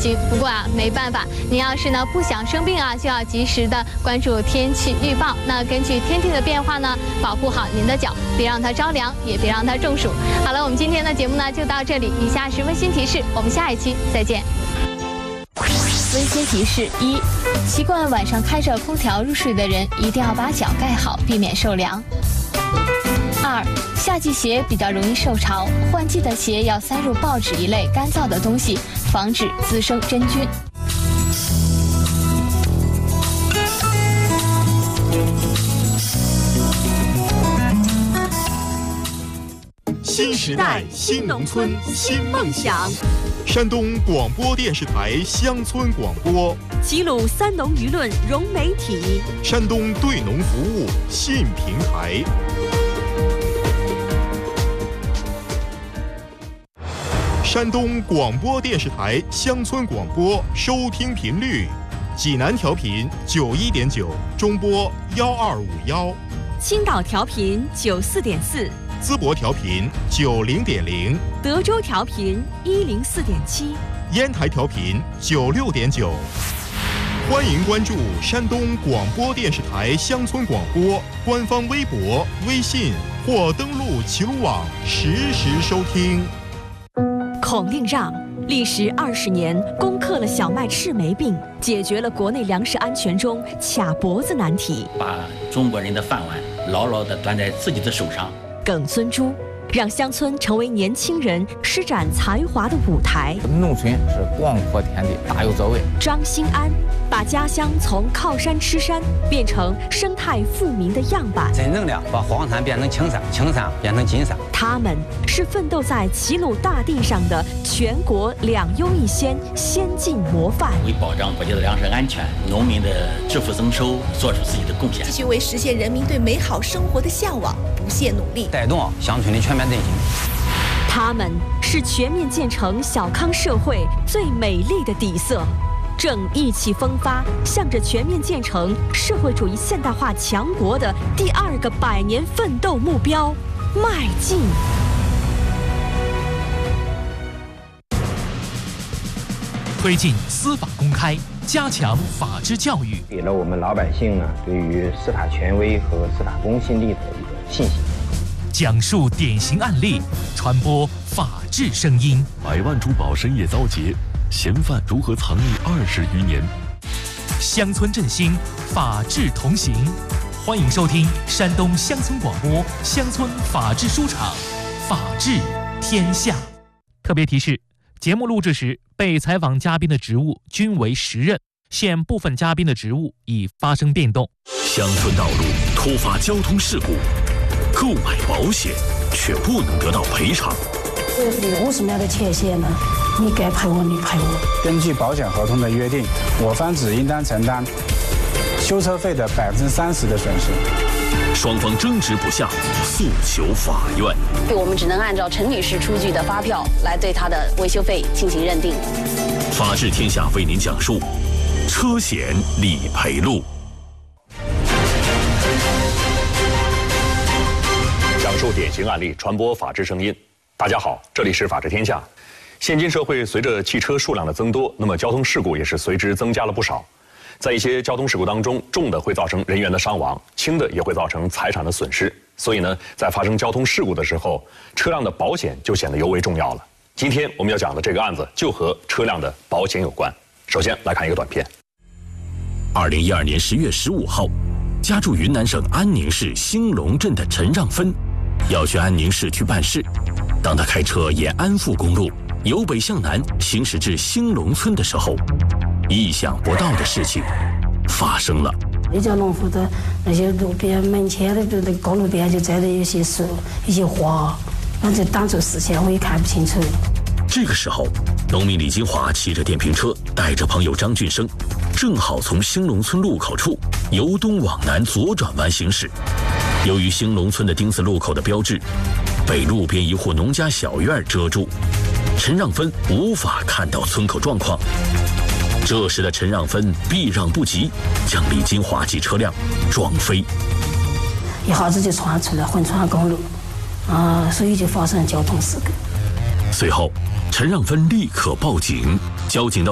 情。不过啊，没办法，您要是呢不想生病啊，就要及时的关注天气预报。那根据天气的变化呢，保护好您的脚，别让它着凉，也别让它中暑。好了，我们今天的节目呢就到这里。以下是温馨提示，我们下一期再见。温馨提示1：习惯晚上开着空调入睡的人，一定要把脚盖好，避免受凉。2：夏季鞋比较容易受潮，换季的鞋要塞入报纸一类干燥的东西，防止滋生真菌。 新时代新农村新梦想。山东广播电视台乡村广播， 齐鲁三农舆论融媒体， 山东对农服务信平台。山东广播电视台乡村广播收听频率：济南调频91.9，中波1251； 青岛调频94.4。 淄博调频90.0， 德州调频104.7， 烟台调频96.9。欢迎关注山东广播电视台乡村广播官方微博、微信或登录齐鲁网实时收听。 孔令让历时20年，攻克了小麦赤霉病，解决了国内粮食安全中卡脖子难题， 把中国人的饭碗牢牢地端在自己的手上。 耿尊珠让乡村成为年轻人施展才华的舞台。 农村是广阔天地，大有作为。 张新安把家乡从靠山吃山变成生态富民的样板， 真正的把黄山变成青山，青山变成金山。 他们是奋斗在齐鲁大地上的全国2优1先先进模范， 为保障国家的粮食安全、农民的致富增收做出自己的贡献， 继续为实现人民对美好生活的向往不懈努力， 带动乡村的全面振兴。 他们是全面建成小康社会最美丽的底色，正意气风发，向着全面建成社会主义现代化强国的第2个100年奋斗目标迈进。 推进司法公开，加强法治教育， 给了我们老百姓呢对于司法权威和司法公信力的一个信心。 讲述典型案例，传播法治声音。 100万珠宝深夜遭劫，嫌犯如何藏匿20余年？ 乡村振兴，法治同行。欢迎收听山东乡村广播乡村法治书场，法治天下。特别提示：节目录制时，被采访嘉宾的职务均为实任，现部分嘉宾的职务已发生变动。 乡村道路突发交通事故，购买保险却不能得到赔偿。 这是50秒的权限呢，你该赔我，你赔我。 根据保险合同的约定，我方只应当承担修车费的30%的损失。 双方争执不下，诉求法院。 我们只能按照陈女士出具的发票来对她的维修费进行认定。 法治天下为您讲述车险理赔路。 讲述典型案例，传播法治声音。大家好，这里是法治天下。现今社会随着汽车数量的增多，那么交通事故也是随之增加了不少。在一些交通事故当中，重的会造成人员的伤亡，轻的也会造成财产的损失。所以呢，在发生交通事故的时候，车辆的保险就显得尤为重要了。今天我们要讲的这个案子就和车辆的保险有关。首先来看一个短片。 2012年10月15号，家住云南省安宁市兴隆镇的陈让芬，要去安宁市区办事。当他开车沿安富公路由北向南行驶至兴隆村的时候，意想不到的事情发生了。 那叫农户的那些路边门前的那个公路边就栽着一些树、一些花，那就挡住视线，我也看不清楚。 这个时候，农民李金华骑着电瓶车，带着朋友张俊生，正好从兴隆村路口处由东往南左转弯行驶。由于兴隆村的丁字路口的标志被路边一户农家小院遮住，陈让芬无法看到村口状况。这时的陈让芬避让不及，将李金华及车辆撞飞， 一下子就窜出了横穿公路，所以就发生交通事故。 随后，陈让芬立刻报警，交警到